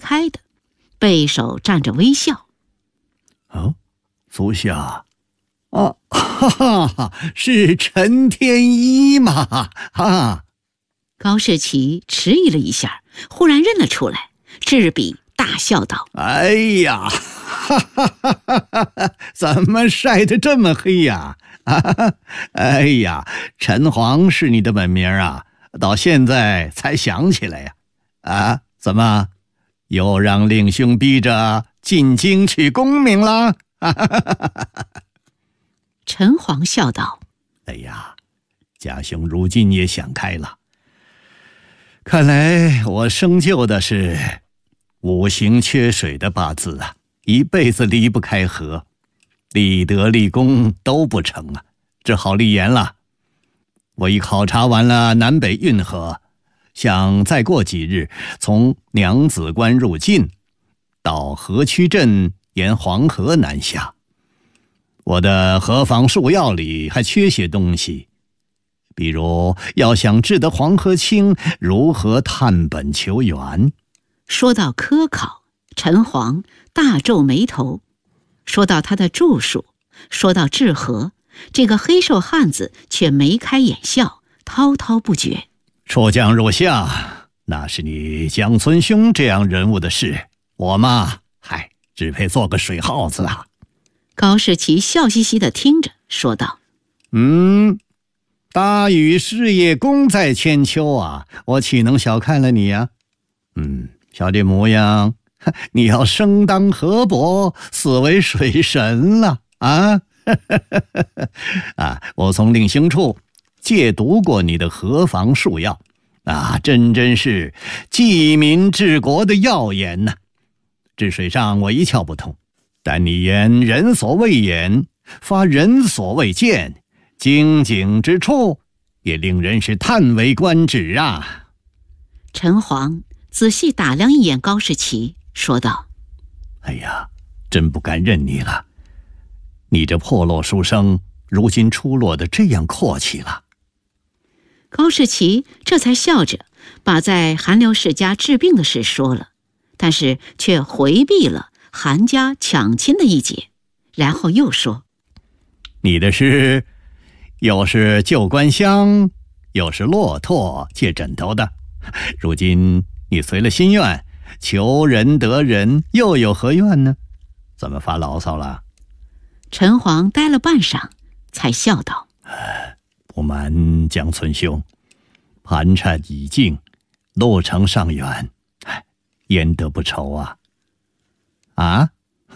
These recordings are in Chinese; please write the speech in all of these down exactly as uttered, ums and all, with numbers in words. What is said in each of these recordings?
开的，背手站着微笑。 哦，足下，啊，哈哈哈，是陈天一吗？啊！ 高士奇迟疑了一下，忽然认了出来，执笔大笑道：“ 哎呀，哈哈哈哈哈！怎么晒得这么黑呀？啊，哎呀，陈黄是你的本名啊，到现在才想起来呀？啊，怎么又让令兄逼着进京去功名了？” 陈黄笑道：“ 哎呀，家兄如今也想开了。看来我生就的是五行缺水的八字啊，一辈子离不开河，立德立功都不成啊，只好立言了。我已考察完了南北运河，想再过几日从娘子关入晋，到河曲镇沿黄河南下。我的河防术药里还缺些东西，比如要想治得黄河清，如何探本求源？” 说到科考，陈黄大皱眉头；说到他的著述，说到治河，这个黑瘦汉子却眉开眼笑，滔滔不绝。 出将入相，那是你江村兄这样人物的事，我嘛，嗨，只配做个水耗子啊。 高士奇笑嘻嘻地听着，说道：“ 嗯，大禹事业功在千秋啊，我岂能小看了你呀？嗯，瞧这模样，你要升当河伯，似为水神了啊！啊，我从令兄处借读过你的河防术药，啊，真真是济民治国的要言呐、啊。治水上我一窍不通，但你言人所未言，发人所未见，精警之处，也令人是叹为观止啊。” 陈黄仔细打量一眼高士奇，说道：“ 哎呀，真不敢认你了，你这破落书生，如今出落得这样阔气了。” 高士奇这才笑着把在韩刘氏家治病的事说了，但是却回避了韩家抢亲的一节，然后又说：“ 你的事又是旧官香，又是骆驼借枕头的，如今你随了心愿，求人得人，又有何怨呢？怎么发牢骚了？” 陈黄呆了半晌，才笑道：“ 不瞒江村兄，盘缠已尽，路程尚远，焉得不愁啊？啊，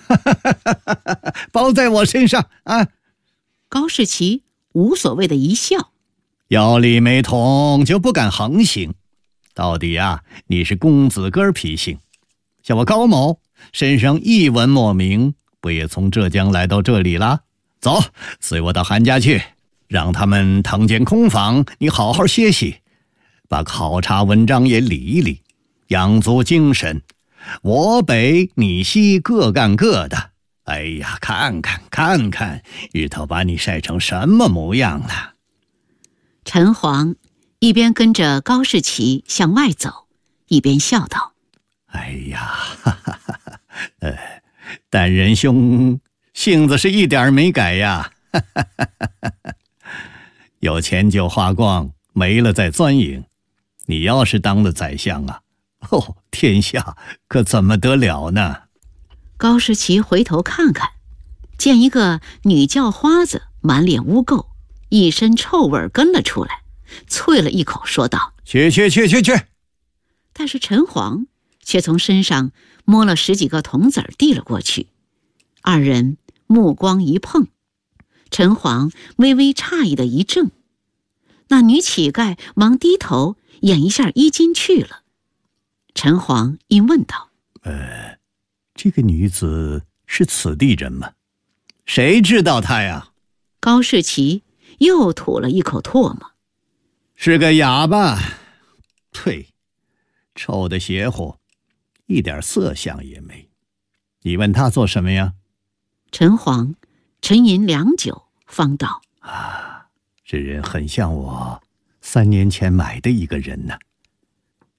包在我身上啊！” 高士奇无所谓的一笑：“ 药力没通就不敢横行。到底啊，你是公子哥脾性，像我高某身上一文莫名，不也从浙江来到这里了？走，随我到韩家去，让他们腾间空房，你好好歇息，把考察文章也理一理，养足精神。我北你西各干各的，哎呀，看看看看，日头把你晒成什么模样了。” 陈黄一边跟着高士奇向外走，一边笑道：“ 哎呀，哈哈哈哈，呃，但仁兄性子是一点没改呀，哈哈哈哈，有钱就花光，没了再钻营。你要是当了宰相啊，哦，天下可怎么得了呢？” 高士奇回头看看，见一个女叫花子满脸污垢，一身臭味跟了出来，啐了一口说道：“ 去去去去去！” 但是陈黄却从身上摸了十几个铜子儿递了过去，二人目光一碰，陈黄微微诧异的一怔，那女乞丐忙低头掩一下衣襟去了。陈黄因问道：“ 呃，这个女子是此地人吗？谁知道她呀？” 高士奇又吐了一口唾沫：“ 是个哑巴，呸，臭的邪乎，一点色相也没。你问他做什么呀？” 陈黄沉吟良久，方道：“ 啊，这人很像我三年前买的一个人呢。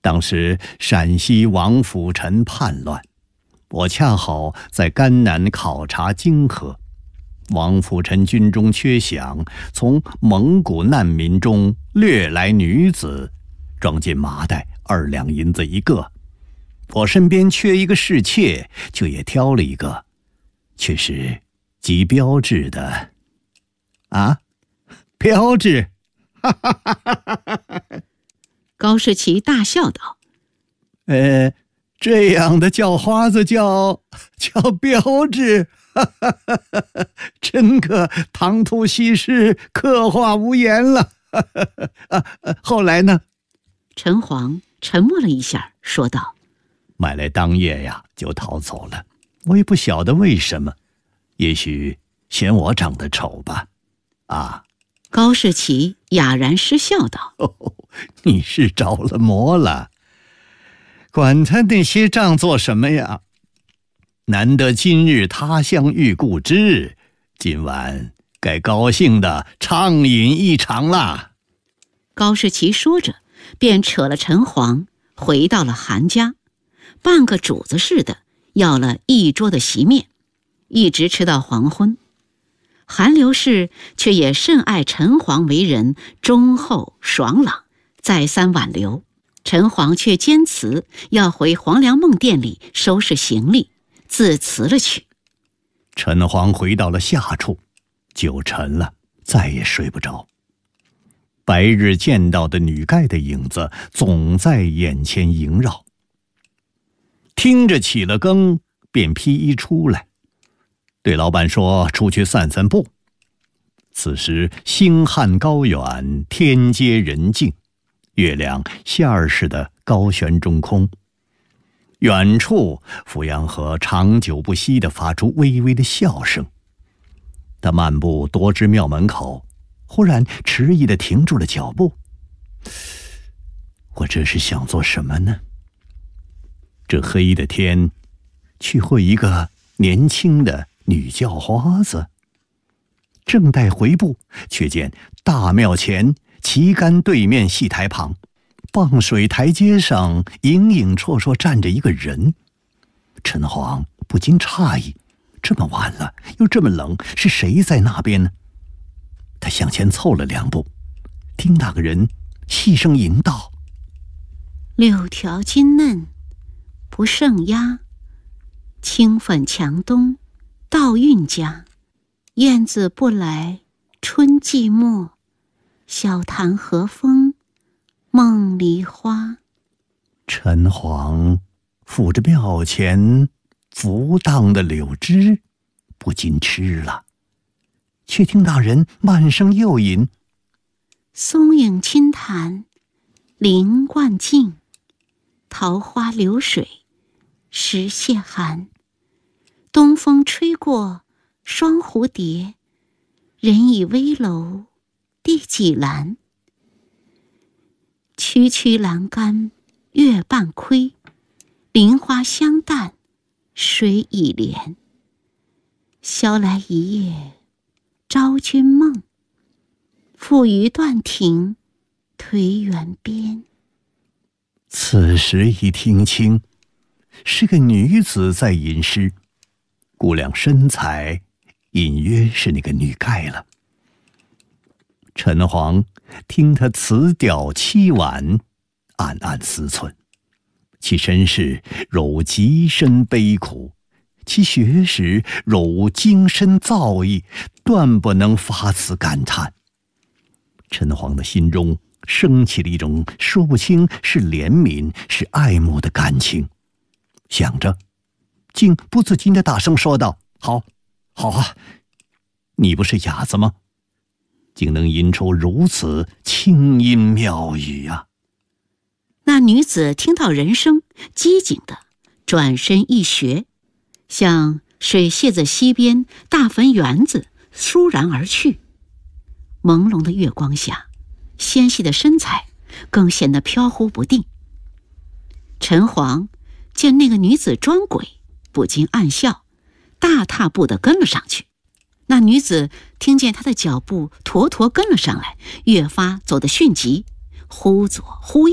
当时陕西王辅臣叛乱，我恰好在甘南考察泾河，王辅臣军中缺饷，从蒙古难民中掠来女子，装进麻袋，二两银子一个。我身边缺一个侍妾，就也挑了一个，却是极标致的。啊，标致！哈哈哈哈哈哈！ 高士奇大笑道：“ 呃，这样的叫花子叫叫标致，哈哈哈哈，真个唐突西施，刻画无言了。哈哈哈啊，后来呢？” 陈黄沉默了一下，说道：“ 买来当夜呀，就逃走了。我也不晓得为什么，也许嫌我长得丑吧。啊。” 高士奇哑然失笑道：“ 哦，你是着了魔了。管他那些账做什么呀？难得今日他乡遇故知，今晚该高兴的畅饮一场啦。” 高士奇说着，便扯了陈黄回到了韩家，半个主子似的要了一桌的席面，一直吃到黄昏。韩刘氏却也甚爱陈黄为人忠厚爽朗，再三挽留。陈黄却坚持要回黄粱梦店里收拾行李，自辞了去。 陈黄回到了下处，酒沉了，再也睡不着。白日见到的女丐的影子总在眼前萦绕。听着起了更，便披衣出来，对老板说出去散散步。此时星汉高远，天阶人静，月亮线儿似的高悬中空。远处阜阳河长久不息地发出微微的笑声。他漫步多知庙门口，忽然迟疑地停住了脚步。我这是想做什么呢？这黑的天，去会一个年轻的女叫花子。正待回步，却见大庙前旗杆对面戏台旁，傍水台阶上影影绰绰站着一个人。陈黄不禁诧异，这么晚了，又这么冷，是谁在那边呢？他向前凑了两步，听那个人细声吟道：“ 六条金嫩不胜压，清粉强冬到韵家。燕子不来春寂寞，小潭和风梦梨花。” 陈黄抚着庙前浮荡的柳枝，不禁吃了，却听那人慢声又吟：“ 松影轻弹林冠静，桃花流水时谢寒。东风吹过双蝴蝶，人已危楼第几栏。区区栏杆月半亏，林花香淡水已怜。宵来一夜招君梦，复于断庭颓垣边。” 此时一听清，是个女子在吟诗，估量身材，隐约是那个女丐了。陈黄听她词调凄婉，暗暗思忖，其身世揉极深悲苦，其学识揉精深造诣，断不能发此感叹。陈黄的心中升起了一种说不清是怜悯是爱慕的感情，想着竟不自禁地大声说道：“好，好啊，你不是哑子吗？竟能吟出如此清音妙语啊！” 那女子听到人声，机警地转身一学，向水榭子西边大坟园子倏然而去。朦胧的月光下，纤细的身材更显得飘忽不定。陈黄见那个女子装鬼，不禁暗笑，大踏步地跟了上去。那女子听见他的脚步妥妥跟了上来，越发走得迅疾，忽左忽右，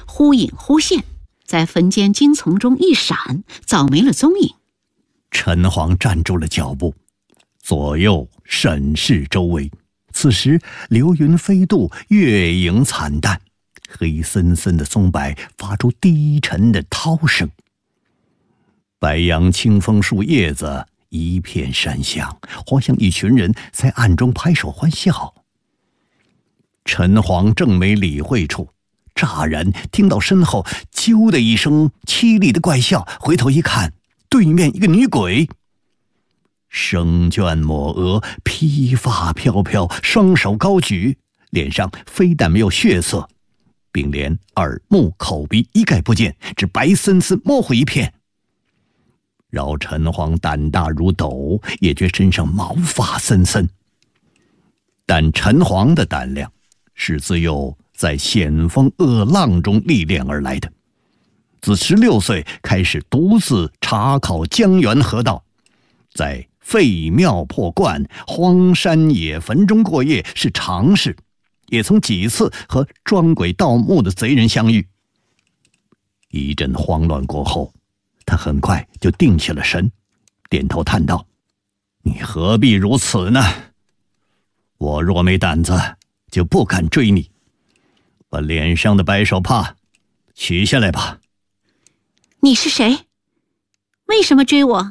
忽隐忽现，在坟间荆丛中一闪，早没了踪影。 陈黄站住了脚步，左右审视周围。此时流云飞渡，月影惨淡，黑森森的松柏发出低沉的涛声。白杨清风树叶子一片山香，好像一群人在暗中拍手欢笑。陈黄正没理会处，乍然听到身后啾的一声凄厉的怪笑，回头一看，对面一个女鬼，生卷抹额，披发飘飘，双手高举，脸上非但没有血色，并连耳目口鼻一概不见，只白森森模糊一片。饶陈黄胆大如斗，也觉身上毛发森森。但陈黄的胆量是自幼在险峰恶浪中历练而来的，自十六岁开始独自查考江源河道，在废庙破观、荒山野坟中过夜是常事，也曾几次和装鬼盗墓的贼人相遇。一阵慌乱过后，他很快就定下了神，点头叹道：“你何必如此呢？我若没胆子，就不敢追你。把脸上的白手帕取下来吧。”“ 你是谁？为什么追我？”“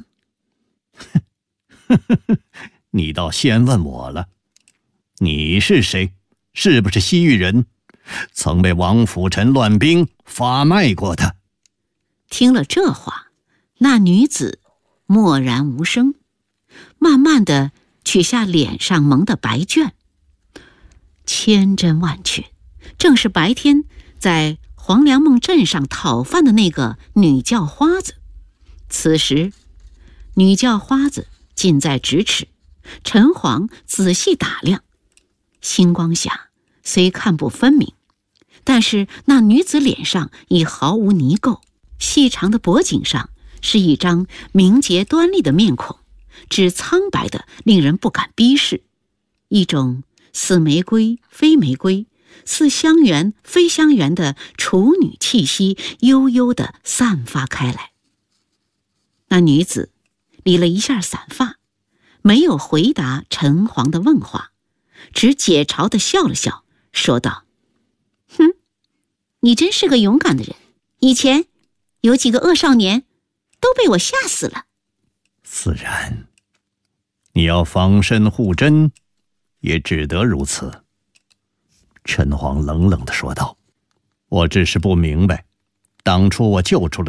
你倒先问我了，你是谁？是不是西域人？曾被王辅臣乱兵发卖过的？” 听了这话，那女子默然无声，慢慢地取下脸上蒙的白绢。千真万确，正是白天在黄粱梦镇上讨饭的那个女叫花子。此时女叫花子近在咫尺，陈黄仔细打量，星光下虽看不分明，但是那女子脸上已毫无泥垢，细长的脖颈上是一张明洁端丽的面孔，只苍白的令人不敢逼视，一种似玫瑰非玫瑰，似香橼非香橼的处女气息悠悠地散发开来。那女子理了一下散发，没有回答陈黄的问话，只解嘲地笑了笑，说道：“哼，你真是个勇敢的人，以前有几个恶少年都被我吓死了。”“ 自然，你要防身护真，也只得如此。”陈黄冷冷地说道：“我只是不明白，当初我救出了